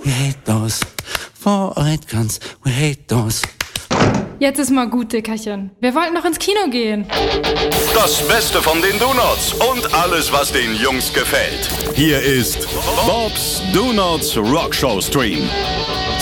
we hate those. For it comes, we hate those. Jetzt ist mal gut, Dickerchen. Wir wollten noch ins Kino gehen. Das Beste von den Donuts und alles, was den Jungs gefällt. Hier ist Bob's Donuts Rockshow Stream.